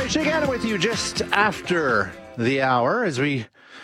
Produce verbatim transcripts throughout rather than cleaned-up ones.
Maurice again with you just after the hour as we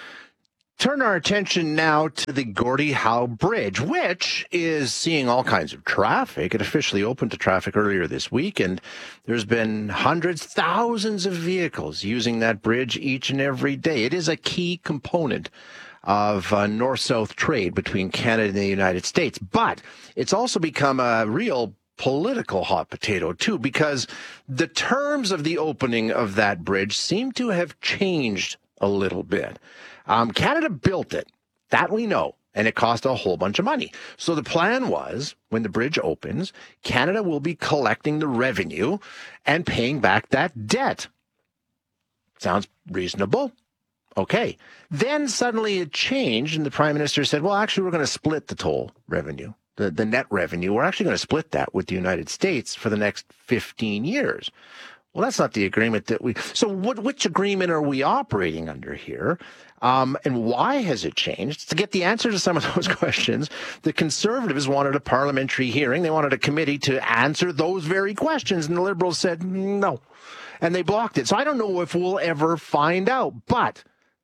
turn our attention now to the Gordie Howe Bridge, which is seeing all kinds of traffic. It officially opened to traffic earlier this week, and there's been hundreds, thousands of vehicles using that bridge each and every day. It is a key component of uh, north-south trade between Canada and the United States, but it's also become a real political hot potato too, because the terms of the opening of that bridge seem to have changed a little bit. Um, Canada built it, that we know, and it cost a whole bunch of money. So the plan was, when the bridge opens, Canada will be collecting the revenue and paying back that debt. Sounds reasonable. Okay. Then suddenly it changed, and the Prime Minister said, well, actually, we're going to split the toll revenue. The, the net revenue, we're actually going to split that with the United States for the next fifteen years. Well, that's not the agreement that we... So what, which agreement are we operating under here? Um, and why has it changed? To get the answer to some of those questions, the Conservatives wanted a parliamentary hearing. They wanted a committee to answer those very questions. And the Liberals said no. And they blocked it. So I don't know if we'll ever find out. But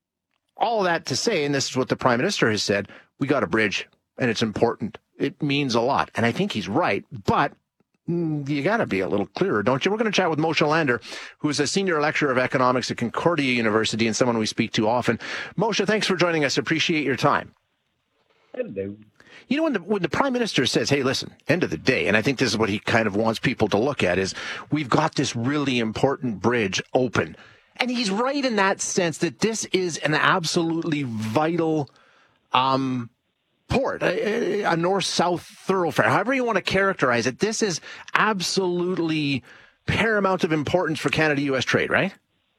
all that to say, and this is what the Prime Minister has said, we got a bridge, and it's important. It means a lot. And I think he's right. But you got to be a little clearer, don't you? We're going to chat with Moshe Lander, who is a senior lecturer of economics at Concordia University and someone we speak to often. Moshe, thanks for joining us. Appreciate your time. Hello. You know, when the, when the Prime Minister says, hey, listen, end of the day, and I think this is what he kind of wants people to look at, is we've got this really important bridge open. And he's right in that sense that this is an absolutely vital um port, a, a north-south thoroughfare, however you want to characterize it. This is absolutely paramount of importance for Canada-U S trade, right?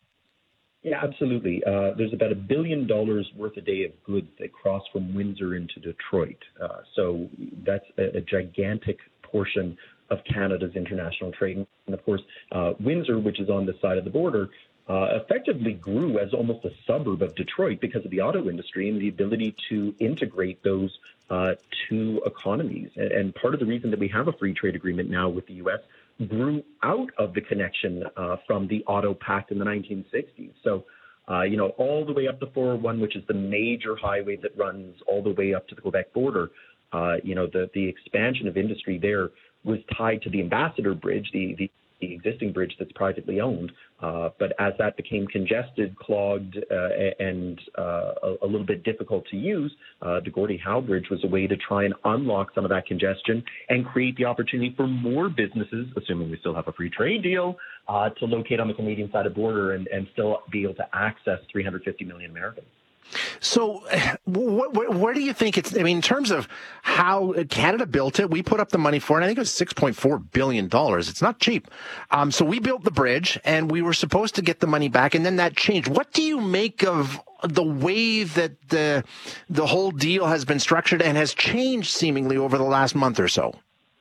Yeah, absolutely. Uh, there's about a billion dollars worth a day of goods that cross from Windsor into Detroit. Uh, so that's a, a gigantic portion of Canada's international trade. And of course, uh, Windsor, which is on the side of the border, Uh, effectively grew as almost a suburb of Detroit because of the auto industry and the ability to integrate those uh, two economies. And, and part of the reason that we have a free trade agreement now with the U S grew out of the connection uh, from the Auto Pact in the nineteen sixties. So, uh, you know, all the way up to four oh one, which is the major highway that runs all the way up to the Quebec border, uh, you know, the, the expansion of industry there was tied to the Ambassador Bridge, the, the the existing bridge that's privately owned. Uh, but as that became congested, clogged, uh, and uh, a, a little bit difficult to use, uh, the Gordie Howe Bridge was a way to try and unlock some of that congestion and create the opportunity for more businesses, assuming we still have a free trade deal, uh, to locate on the Canadian side of the border and, and still be able to access three hundred fifty million Americans. So wh- wh- where do you think it's, I mean, in terms of how Canada built it, we put up the money for it. I think it was six point four billion dollars. It's not cheap. Um, so we built the bridge and we were supposed to get the money back, and then that changed. What do you make of the way that the, the whole deal has been structured and has changed seemingly over the last month or so?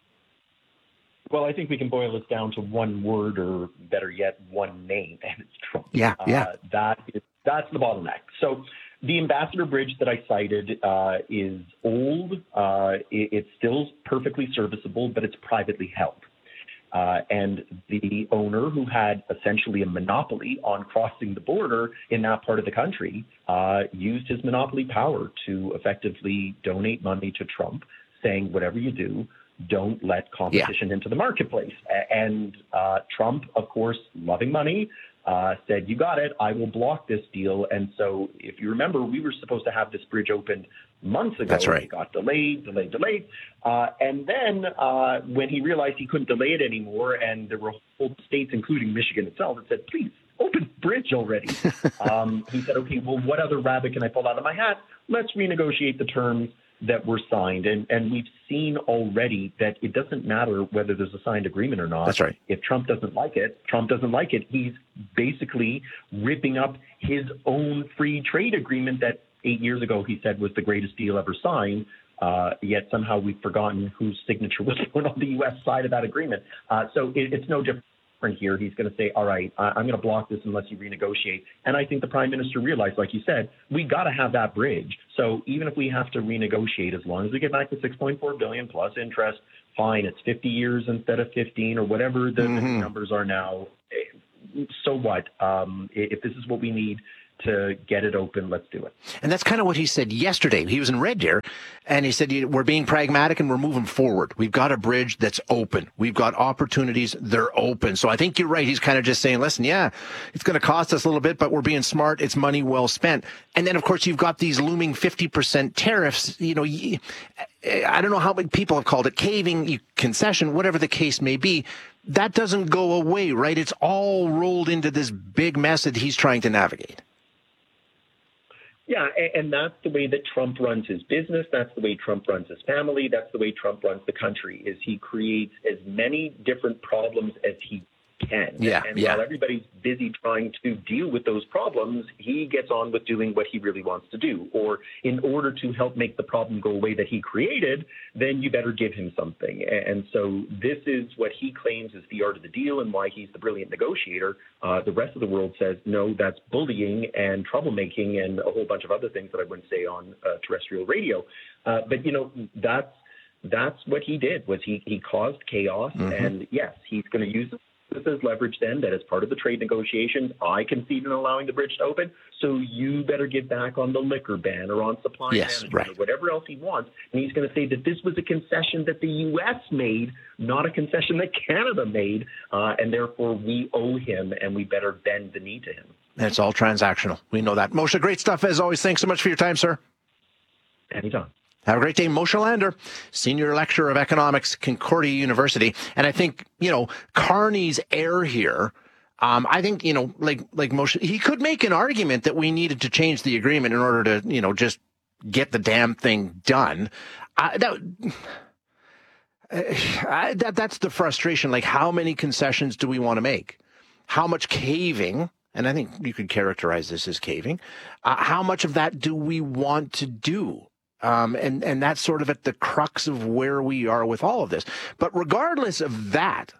Well, I think we can boil this down to one word, or better yet, one name, and it's Trump. Yeah, yeah. Uh, that is, that's the bottleneck. So the Ambassador Bridge that I cited uh, is old. Uh, it, it's still perfectly serviceable, but it's privately held. Uh, and the owner, who had essentially a monopoly on crossing the border in that part of the country, uh, used his monopoly power to effectively donate money to Trump, saying, whatever you do, don't let competition yeah. into the marketplace. And uh, Trump, of course, loving money, uh, said, you got it, I will block this deal. And so if you remember, we were supposed to have this bridge opened months ago. That's right. It got delayed, delayed, delayed. Uh, and then uh, when he realized he couldn't delay it anymore, and there were whole states, including Michigan itself, that said, please, open bridge already. um, he said, okay, well, what other rabbit can I pull out of my hat? Let's renegotiate the terms that were signed. And, and we've seen already that it doesn't matter whether there's a signed agreement or not. That's right. If Trump doesn't like it, Trump doesn't like it. He's basically ripping up his own free trade agreement that eight years ago he said was the greatest deal ever signed. Uh, yet somehow we've forgotten whose signature was put on the U S side of that agreement. Uh, so it, it's no different here. He's going to say, all right, I, I'm going to block this unless you renegotiate. And I think the Prime Minister realized, like you said, we got to have that bridge. So even if we have to renegotiate, as long as we get back to six point four billion dollars plus interest, fine, it's fifty years instead of fifteen or whatever the, mm-hmm. the numbers are now. so what? Um, if this is what we need to get it open, let's do it. And that's kind of what he said yesterday. He was in Red Deer, and he said, we're being pragmatic and we're moving forward. We've got a bridge that's open. We've got opportunities. They're open. So I think you're right. He's kind of just saying, listen, yeah, it's going to cost us a little bit, but we're being smart. It's money well spent. And then, of course, you've got these looming fifty percent tariffs. You know, I don't know how many people have called it caving, concession, whatever the case may be. That doesn't go away, right? It's all rolled into this big mess that he's trying to navigate. Yeah, and that's the way that Trump runs his business. That's the way Trump runs his family. That's the way Trump runs the country, is he creates as many different problems as he can. Yeah, and yeah. while everybody's busy trying to deal with those problems, he gets on with doing what he really wants to do. Or in order to help make the problem go away that he created, then you better give him something. And so this is what he claims is the art of the deal and why he's the brilliant negotiator. Uh, the rest of the world says, no, that's bullying and troublemaking and a whole bunch of other things that I wouldn't say on uh, terrestrial radio. Uh, but, you know, that's that's what he did, was he, he caused chaos. Mm-hmm. And, yes, he's going to use this as leverage then, that as part of the trade negotiations, I concede in allowing the bridge to open, so you better get back on the liquor ban or on supply yes, management right. or whatever else he wants. And he's going to say that this was a concession that the U S made, not a concession that Canada made, uh, and therefore we owe him and we better bend the knee to him. And it's all transactional. We know that. Moshe, great stuff as always. Thanks so much for your time, sir. Anytime. Have a great day. Moshe Lander, Senior Lecturer of Economics, Concordia University. And I think, you know, Carney's error here, um, I think, you know, like like Moshe, he could make an argument that we needed to change the agreement in order to, you know, just get the damn thing done. I, that, I, that That's the frustration. Like, how many concessions do we want to make? How much caving? And I think you could characterize this as caving. Uh, how much of that do we want to do? Um, and, and that's sort of at the crux of where we are with all of this. But regardless of that,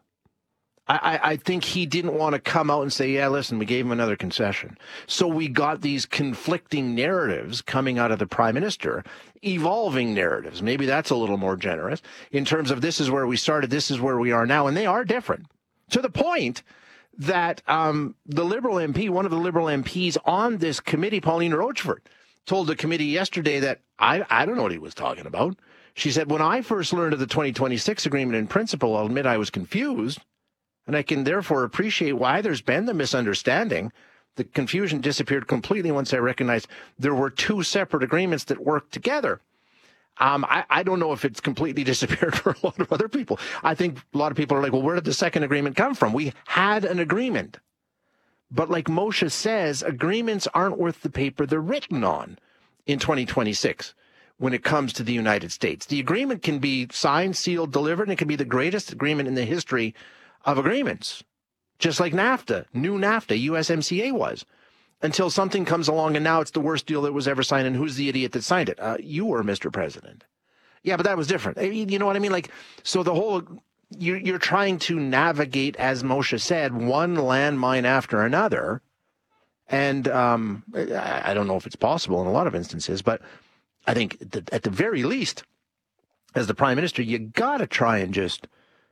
I, I think he didn't want to come out and say, yeah, listen, we gave him another concession. So we got these conflicting narratives coming out of the prime minister, evolving narratives. Maybe that's a little more generous in terms of this is where we started, this is where we are now. And they are different, to the point that um, the Liberal M P, one of the Liberal M Ps on this committee, Pauline Rochford, told the committee yesterday that I, I don't know what he was talking about. She said, when I first learned of the twenty twenty-six agreement in principle, I'll admit I was confused, and I can therefore appreciate why there's been the misunderstanding. The confusion disappeared completely once I recognized there were two separate agreements that worked together. Um, I, I don't know if it's completely disappeared for a lot of other people. I think a lot of people are like, well, where did the second agreement come from? We had an agreement. But like Moshe says, agreements aren't worth the paper they're written on in twenty twenty-six when it comes to the United States. The agreement can be signed, sealed, delivered, and it can be the greatest agreement in the history of agreements. Just like NAFTA, new NAFTA, U S M C A was. Until something comes along and now it's the worst deal that was ever signed, and who's the idiot that signed it? Uh, you were, Mister President. Yeah, but that was different. You know what I mean? Like, so the whole... You're, you're trying to navigate, as Moshe said, one landmine after another. And um, I, I don't know if it's possible in a lot of instances, but I think that at the very least, as the prime minister, you got to try and just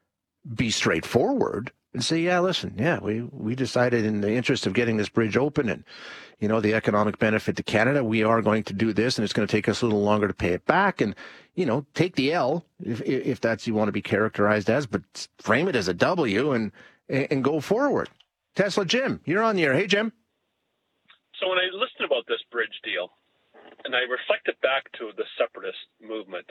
be straightforward and say, yeah, listen, yeah, we, we decided in the interest of getting this bridge open and, you know, the economic benefit to Canada, we are going to do this, and it's going to take us a little longer to pay it back. And, you know, take the L if if that's you want to be characterized as, but frame it as a W and and go forward. Tesla Jim, you're on the air. Hey, Jim. So when I listened about this bridge deal, and I reflected back to the separatist movement,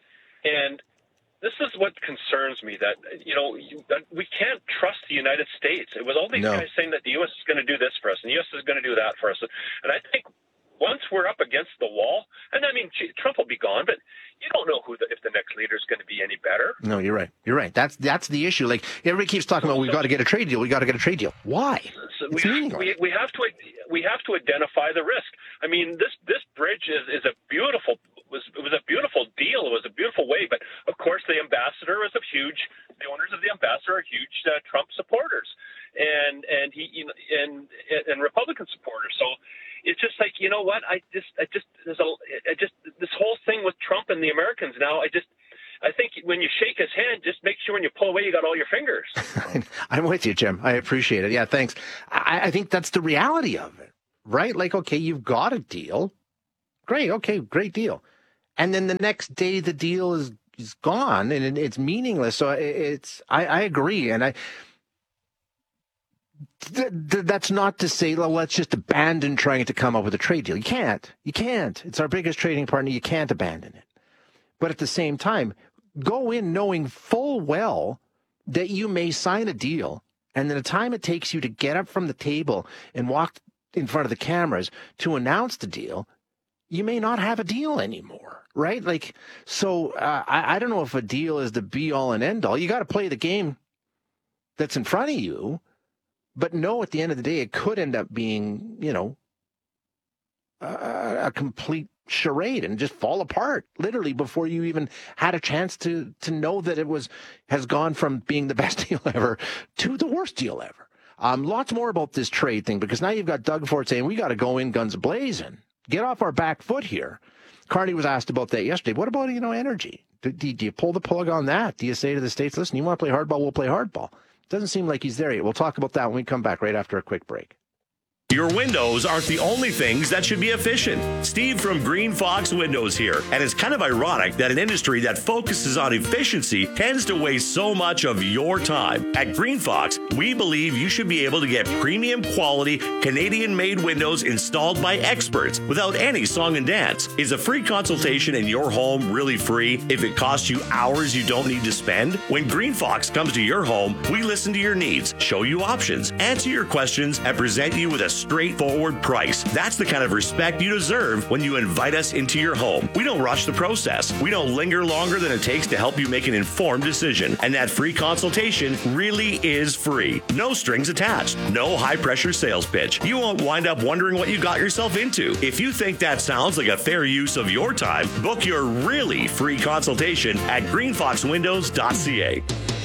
and this is what concerns me, that, you know, you, that we can't trust the United States. It was all these no. guys saying that the U S is going to do this for us and the U S is going to do that for us. And I think once we're up against the wall, and I mean, Trump will be gone, but you don't know who the, if the next leader is going to be any better. No, you're right. You're right. That's that's the issue. Like, everybody keeps talking about, we've got to get a trade deal. We've got to get a trade deal. Why? So we, we, we have to we have to identify the risk. I mean, this this bridge is, is a beautiful was it was a beautiful deal. It was a beautiful way, but of course the ambassador is a huge. The owners of the ambassador are huge uh, Trump supporters, and and he you know, and and Republican supporters. So it's just like, you know what? I just I just there's a I just this whole thing with Trump and the Americans now. I just I think when you shake his hand, just make sure when you pull away, you got all your fingers. I'm with you, Jim. I appreciate it. Yeah, thanks. I, I think that's the reality of it, right? Like, okay, you've got a deal. Great. Okay, great deal. And then the next day, the deal is, is gone and it, it's meaningless. So it's, I, I agree. And I, th- th- that's not to say, well, let's just abandon trying to come up with a trade deal. You can't. You can't. It's our biggest trading partner. You can't abandon it. But at the same time, go in knowing full well that you may sign a deal, and then the time it takes you to get up from the table and walk in front of the cameras to announce the deal, you may not have a deal anymore, right? Like, so uh, I, I don't know if a deal is the be-all and end-all. You got to play the game that's in front of you, but know at the end of the day it could end up being, you know, a, a complete charade and just fall apart literally before you even had a chance to to know that it was has gone from being the best deal ever to the worst deal ever. Um, lots more about this trade thing, because now you've got Doug Ford saying we got to go in guns blazing, get off our back foot here. Carney was asked about that yesterday. What about, you know, energy? Do, do, do you pull the plug on that? Do you say to the states, listen, you want to play hardball, we'll play hardball? Doesn't seem like he's there yet. We'll talk about that when we come back right after a quick break. Your windows aren't the only things that should be efficient. Steve from Green Fox Windows here. And it's kind of ironic that an industry that focuses on efficiency tends to waste so much of your time. At Green Fox, we believe you should be able to get premium quality Canadian-made windows installed by experts without any song and dance. Is a free consultation in your home really free if it costs you hours you don't need to spend? When Green Fox comes to your home, we listen to your needs, show you options, answer your questions, and present you with a straightforward price. That's the kind of respect you deserve when you invite us into your home. We don't rush the process. We don't linger longer than it takes to help you make an informed decision. And that free consultation really is free. No strings attached. No high-pressure sales pitch. You won't wind up wondering what you got yourself into. If you think that sounds like a fair use of your time, book your really free consultation at green fox windows dot c a.